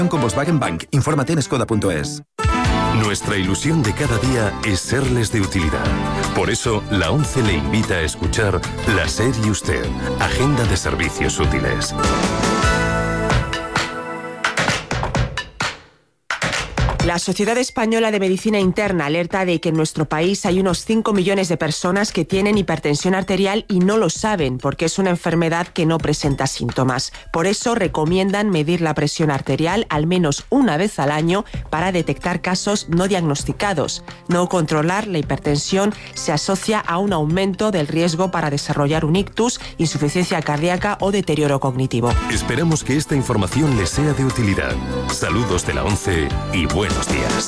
Con Volkswagen Bank. Infórmate en skoda.es. Nuestra ilusión de cada día es serles de utilidad. Por eso, la ONCE le invita a escuchar La SER y Usted, Agenda de Servicios Útiles. La Sociedad Española de Medicina Interna alerta de que en nuestro país hay unos 5 millones de personas que tienen hipertensión arterial y no lo saben porque es una enfermedad que no presenta síntomas. Por eso recomiendan medir la presión arterial al menos una vez al año para detectar casos no diagnosticados. No controlar la hipertensión se asocia a un aumento del riesgo para desarrollar un ictus, insuficiencia cardíaca o deterioro cognitivo. Esperamos que esta información les sea de utilidad. Saludos de la ONCE y buenos días.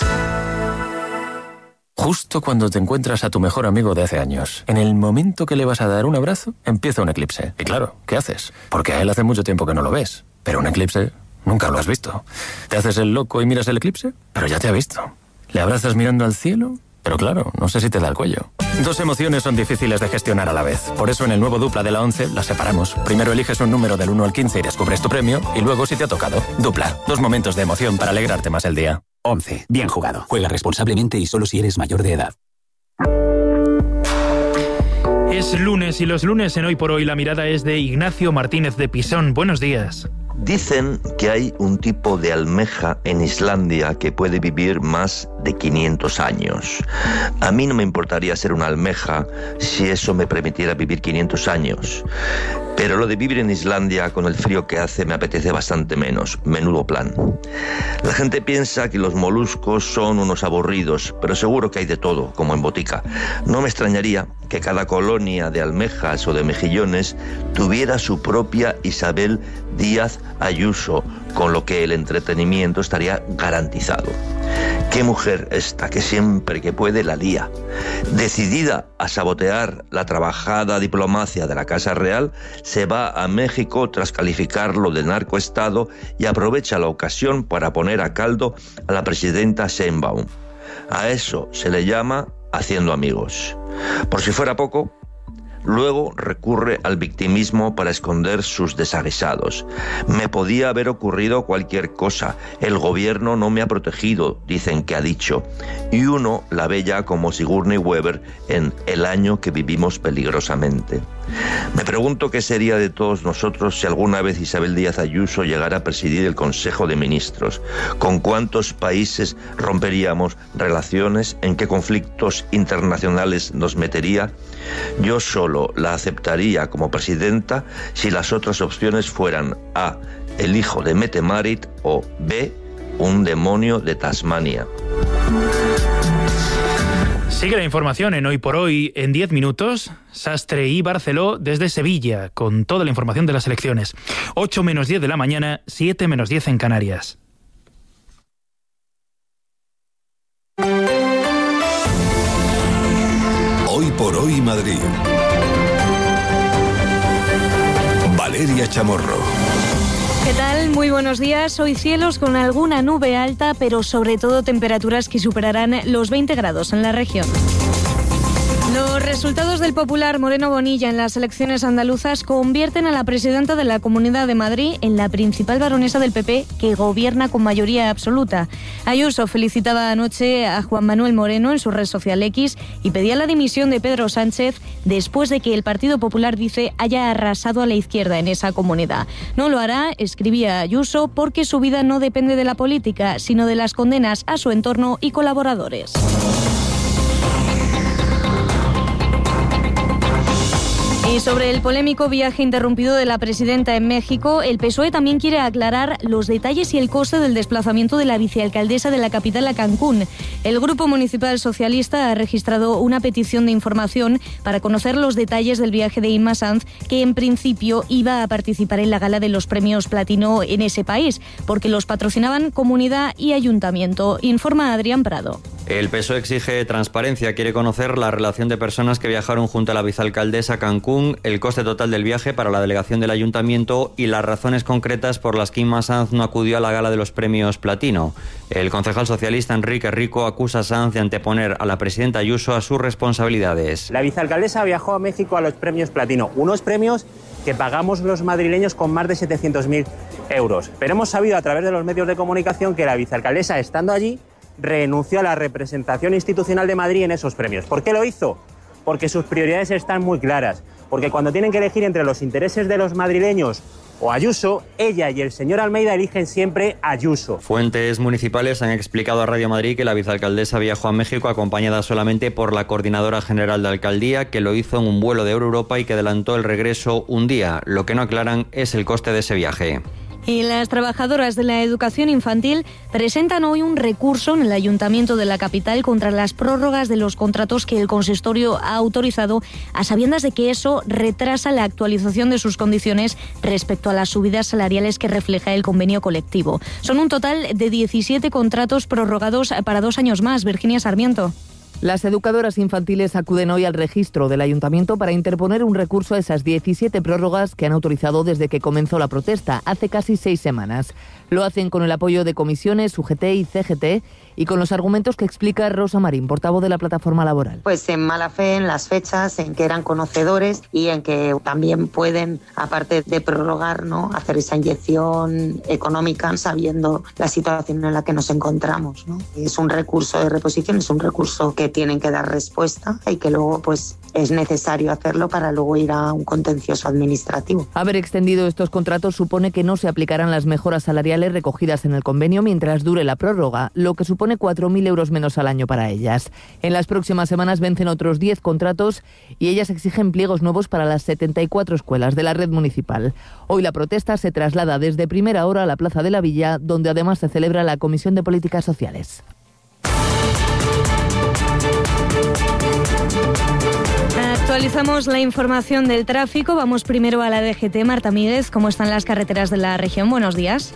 Justo cuando te encuentras a tu mejor amigo de hace años, en el momento que le vas a dar un abrazo, empieza un eclipse. Y claro, ¿qué haces? Porque a él hace mucho tiempo que no lo ves. Pero un eclipse nunca lo has visto. ¿Te haces el loco y miras el eclipse? Pero ya te ha visto. ¿Le abrazas mirando al cielo? Pero claro, no sé si te da el cuello. Dos emociones son difíciles de gestionar a la vez. Por eso en el nuevo Dupla de la ONCE las separamos. Primero eliges un número del 1 al 15 y descubres tu premio. Y luego si te ha tocado. Dupla. 2 momentos de emoción para alegrarte más el día. 11. Bien jugado. Juega responsablemente y solo si eres mayor de edad. Es lunes y los lunes en Hoy por Hoy la mirada es de Ignacio Martínez de Pisón. Buenos días. Dicen que hay un tipo de almeja en Islandia que puede vivir más de 500 años. A mí no me importaría ser una almeja si eso me permitiera vivir 500 años. Pero lo de vivir en Islandia con el frío que hace me apetece bastante menos. Menudo plan. La gente piensa que los moluscos son unos aburridos, pero seguro que hay de todo, como en botica. No me extrañaría que cada colonia de almejas o de mejillones tuviera su propia Isabel Díaz Ayuso, con lo que el entretenimiento estaría garantizado. Qué mujer esta, que siempre que puede la lía. Decidida a sabotear la trabajada diplomacia de la Casa Real, se va a México tras calificarlo de narcoestado y aprovecha la ocasión para poner a caldo a la presidenta Sheinbaum. A eso se le llama haciendo amigos. Por si fuera poco, luego recurre al victimismo para esconder sus desaguisados. Me podía haber ocurrido cualquier cosa. El gobierno no me ha protegido, dicen que ha dicho. Y uno la ve ya como Sigourney Weaver en El año que vivimos peligrosamente. Me pregunto qué sería de todos nosotros si alguna vez Isabel Díaz Ayuso llegara a presidir el Consejo de Ministros. ¿Con cuántos países romperíamos relaciones? ¿En qué conflictos internacionales nos metería? Yo solo la aceptaría como presidenta si las otras opciones fueran A, el hijo de Mette Marit, o B, un demonio de Tasmania. Sigue la información en Hoy por Hoy en 10 minutos. Sastre y Barceló desde Sevilla, con toda la información de las elecciones. 8 menos 10 de la mañana, 7 menos 10 en Canarias. Hoy por Hoy Madrid. Valeria Chamorro. ¿Qué tal? Muy buenos días. Hoy cielos con alguna nube alta, pero sobre todo temperaturas que superarán los 20 grados en la región. Los resultados del popular Moreno Bonilla en las elecciones andaluzas convierten a la presidenta de la Comunidad de Madrid en la principal baronesa del PP que gobierna con mayoría absoluta. Ayuso felicitaba anoche a Juan Manuel Moreno en su red social X y pedía la dimisión de Pedro Sánchez después de que el Partido Popular, dice, haya arrasado a la izquierda en esa comunidad. No lo hará, escribía Ayuso, porque su vida no depende de la política, sino de las condenas a su entorno y colaboradores. Y sobre el polémico viaje interrumpido de la presidenta en México, el PSOE también quiere aclarar los detalles y el coste del desplazamiento de la vicealcaldesa de la capital a Cancún. El Grupo Municipal Socialista ha registrado una petición de información para conocer los detalles del viaje de Inma Sanz, que en principio iba a participar en la gala de los premios Platino en ese país, porque los patrocinaban Comunidad y Ayuntamiento, informa Adrián Prado. El PSOE exige transparencia, quiere conocer la relación de personas que viajaron junto a la vicealcaldesa a Cancún, el coste total del viaje para la delegación del ayuntamiento y las razones concretas por las que Inma Sanz no acudió a la gala de los premios Platino. El concejal socialista Enrique Rico acusa a Sanz de anteponer a la presidenta Ayuso a sus responsabilidades. La vicealcaldesa viajó a México a los premios Platino, unos premios que pagamos los madrileños con más de 700.000 euros. Pero hemos sabido a través de los medios de comunicación que la vicealcaldesa, estando allí, renunció a la representación institucional de Madrid en esos premios. ¿Por qué lo hizo? Porque sus prioridades están muy claras. Porque cuando tienen que elegir entre los intereses de los madrileños o Ayuso, ella y el señor Almeida eligen siempre Ayuso. Fuentes municipales han explicado a Radio Madrid que la vicealcaldesa viajó a México acompañada solamente por la coordinadora general de alcaldía, que lo hizo en un vuelo de Europa y que adelantó el regreso un día. Lo que no aclaran es el coste de ese viaje. Y las trabajadoras de la educación infantil presentan hoy un recurso en el Ayuntamiento de la capital contra las prórrogas de los contratos que el consistorio ha autorizado, a sabiendas de que eso retrasa la actualización de sus condiciones respecto a las subidas salariales que refleja el convenio colectivo. Son un total de 17 contratos prorrogados para 2 años más. Virginia Sarmiento. Las educadoras infantiles acuden hoy al registro del Ayuntamiento para interponer un recurso a esas 17 prórrogas que han autorizado desde que comenzó la protesta, hace casi 6 semanas. Lo hacen con el apoyo de comisiones, UGT y CGT y con los argumentos que explica Rosa Marín, portavoz de la plataforma laboral. Pues en mala fe, en las fechas, en que eran conocedores y en que también pueden, aparte de prorrogar, ¿no?, hacer esa inyección económica sabiendo la situación en la que nos encontramos, ¿no? Es un recurso de reposición, es un recurso que tienen que dar respuesta y que luego pues es necesario hacerlo para luego ir a un contencioso administrativo. Haber extendido estos contratos supone que no se aplicarán las mejoras salariales recogidas en el convenio mientras dure la prórroga, lo que supone 4.000 euros menos al año para ellas. En las próximas semanas vencen otros 10 contratos y ellas exigen pliegos nuevos para las 74 escuelas de la red municipal. Hoy la protesta se traslada desde primera hora a la Plaza de la Villa, donde además se celebra la Comisión de Políticas Sociales. Actualizamos la información del tráfico. Vamos primero a la DGT. Marta Míguez, ¿cómo están las carreteras de la región? Buenos días.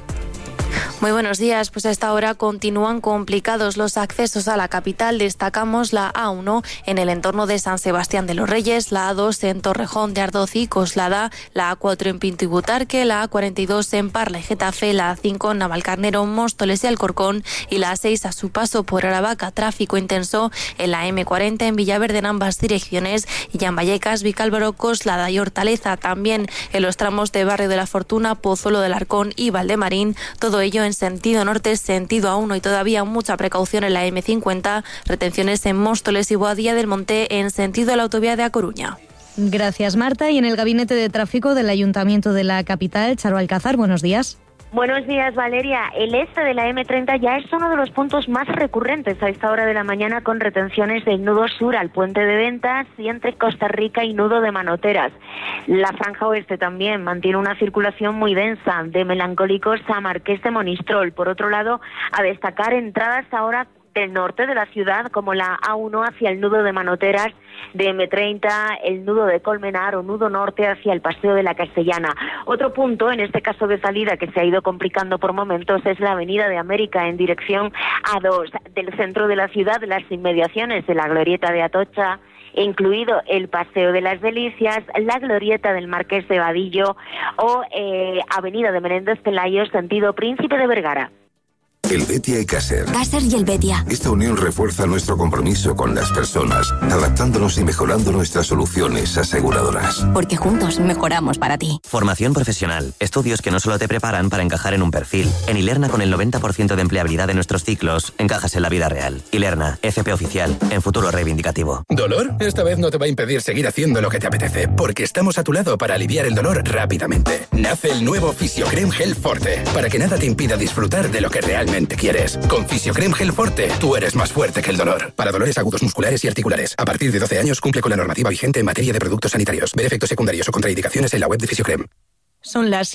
Muy buenos días. Pues a esta hora continúan complicados los accesos a la capital. Destacamos la A1 en el entorno de San Sebastián de los Reyes, la A2 en Torrejón de Ardoz y Coslada, la A4 en Pinto y Butarque, la A42 en Parla y Getafe, la A5 en Navalcarnero, Móstoles y Alcorcón y la A6 a su paso por Aravaca. Tráfico intenso en la M40 en Villaverde en ambas direcciones y en Vallecas, Vicálvaro, Coslada y Hortaleza. También en los tramos de Barrio de la Fortuna, Pozuelo del Arcón y Valdemarín. Todo ello en sentido norte, sentido A1 y todavía mucha precaución en la M50, retenciones en Móstoles y Boadilla del Monte en sentido a la autovía de A Coruña. Gracias, Marta. Y en el Gabinete de Tráfico del Ayuntamiento de la capital, Charo Alcázar, buenos días. Buenos días, Valeria. El este de la M30 ya es uno de los puntos más recurrentes a esta hora de la mañana, con retenciones del nudo sur al puente de Ventas y entre Costa Rica y nudo de Manoteras. La franja oeste también mantiene una circulación muy densa de Melancólicos a Marqués de Monistrol. Por otro lado, a destacar entradas ahora del norte de la ciudad, como la A1 hacia el nudo de Manoteras, de M30, el nudo de Colmenar o nudo norte hacia el Paseo de la Castellana. Otro punto, en este caso de salida, que se ha ido complicando por momentos, es la Avenida de América en dirección A2, del centro de la ciudad, las inmediaciones de la Glorieta de Atocha, incluido el Paseo de las Delicias, la Glorieta del Marqués de Vadillo o Avenida de Menéndez Pelayo, sentido Príncipe de Vergara. El Betia y Caser. Caser y el Betia. Esta unión refuerza nuestro compromiso con las personas, adaptándonos y mejorando nuestras soluciones aseguradoras. Porque juntos mejoramos para ti. Formación profesional. Estudios que no solo te preparan para encajar en un perfil. En Ilerna, con el 90% de empleabilidad de nuestros ciclos, encajas en la vida real. Ilerna, FP oficial, en futuro reivindicativo. ¿Dolor? Esta vez no te va a impedir seguir haciendo lo que te apetece, porque estamos a tu lado para aliviar el dolor rápidamente. Nace el nuevo Fisiocrem Gel Forte, para que nada te impida disfrutar de lo que realmente quieres. Con Fisiocrem Gel Forte, tú eres más fuerte que el dolor. Para dolores agudos musculares y articulares. A partir de 12 años cumple con la normativa vigente en materia de productos sanitarios. Ver efectos secundarios o contraindicaciones en la web de Fisiocrem. Son las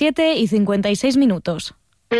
7:56.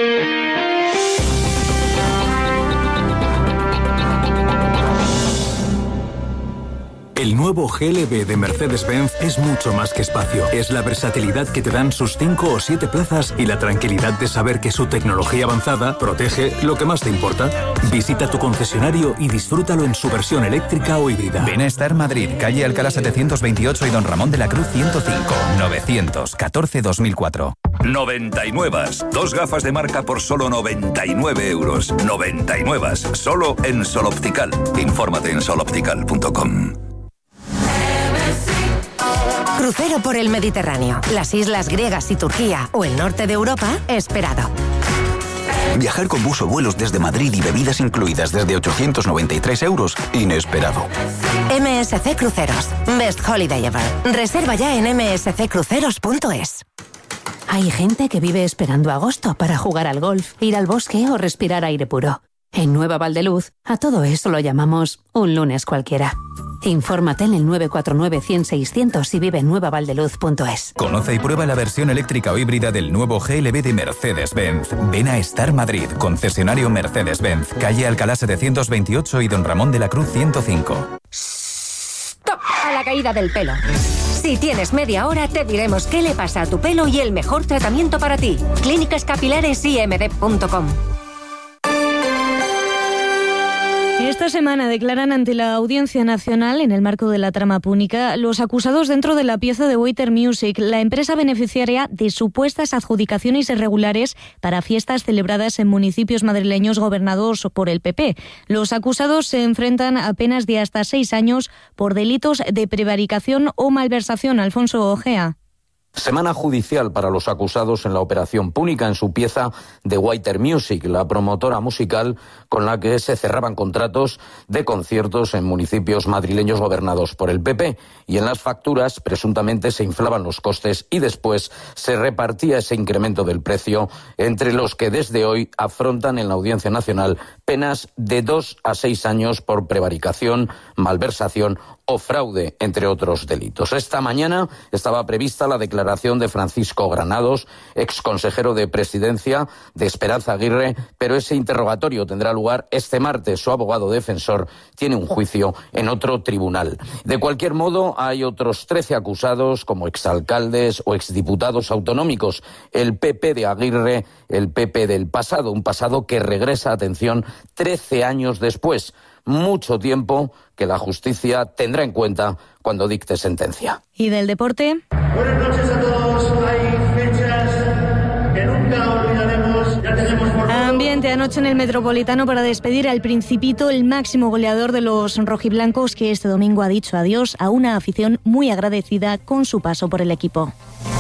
El nuevo GLB de Mercedes-Benz es mucho más que espacio. Es la versatilidad que te dan sus 5 o 7 plazas y la tranquilidad de saber que su tecnología avanzada protege lo que más te importa. Visita tu concesionario y disfrútalo en su versión eléctrica o híbrida. Ven a Star Madrid, calle Alcalá 728 y Don Ramón de la Cruz 105, 914-2004. 99. 2 gafas de marca por solo 99 euros. 99. Solo en Sol Optical. Infórmate en soloptical.com. Crucero por el Mediterráneo, las islas griegas y Turquía o el norte de Europa, esperado. Viajar con bus o vuelos desde Madrid y bebidas incluidas desde 893 euros, inesperado. MSC Cruceros, Best Holiday Ever. Reserva ya en msccruceros.es. Hay gente que vive esperando agosto para jugar al golf, ir al bosque o respirar aire puro. En Nueva Valdeluz, a todo eso lo llamamos un lunes cualquiera. Infórmate en el 949-100-600 y vive en nuevavaldeluz.es. Conoce y prueba la versión eléctrica o híbrida del nuevo GLB de Mercedes-Benz. Ven a Star Madrid, concesionario Mercedes-Benz, calle Alcalá 728 y Don Ramón de la Cruz 105. ¡Stop! A la caída del pelo. Si tienes media hora, te diremos qué le pasa a tu pelo y el mejor tratamiento para ti. clínicascapilaresimd.com. Esta semana declaran ante la Audiencia Nacional, en el marco de la trama púnica, los acusados dentro de la pieza de Waiter Music, la empresa beneficiaria de supuestas adjudicaciones irregulares para fiestas celebradas en municipios madrileños gobernados por el PP. Los acusados se enfrentan a penas de hasta 6 años por delitos de prevaricación o malversación. Alfonso Ojea. Semana judicial para los acusados en la operación púnica en su pieza The Waiter Music, la promotora musical con la que se cerraban contratos de conciertos en municipios madrileños gobernados por el PP. Y en las facturas presuntamente se inflaban los costes y después se repartía ese incremento del precio entre los que desde hoy afrontan en la Audiencia Nacional penas de 2 a 6 años por prevaricación, malversación o fraude, entre otros delitos. Esta mañana estaba prevista la declaración de Francisco Granados, exconsejero de Presidencia de Esperanza Aguirre, pero ese interrogatorio tendrá lugar este martes. Su abogado defensor tiene un juicio en otro tribunal. De cualquier modo, hay otros 13 acusados como exalcaldes o exdiputados autonómicos. El PP de Aguirre, el PP del pasado, un pasado que regresa, atención, 13 años después. Mucho tiempo que la justicia tendrá en cuenta cuando dicte sentencia. ¿Y del deporte? Buenas noches a todos. Hay fechas que nunca olvidaremos. Ya tenemos ambiente anoche en el Metropolitano para despedir al Principito, el máximo goleador de los rojiblancos, que este domingo ha dicho adiós a una afición muy agradecida con su paso por el equipo.